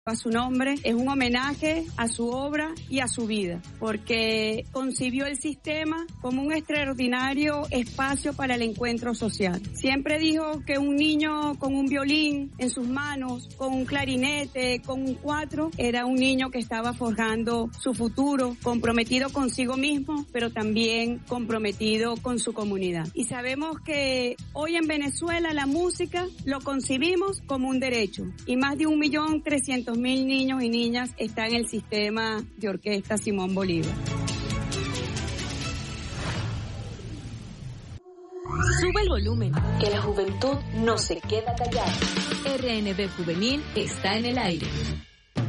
a su nombre, es un homenaje a su obra y a su vida, porque concibió el sistema como un extraordinario espacio para el encuentro social. Siempre dijo que un niño con un violín en sus manos, con un clarinete, con un cuatro, era un niño que estaba forjando su futuro, comprometido consigo mismo, pero también comprometido con su comunidad. Y sabemos que hoy en Venezuela la música lo concibimos como un derecho, y más de 1.300.000 niños y niñas están en el sistema de Orquesta Simón Bolívar. Sube el volumen, que la juventud no se queda callada. RNB Juvenil está en el aire.